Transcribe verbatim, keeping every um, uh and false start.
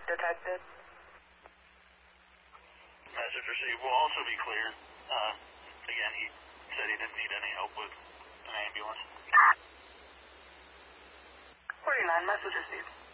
detected. Message received will also be cleared. Uh, again, he said he didn't need any help with an ambulance. forty-nine, message received.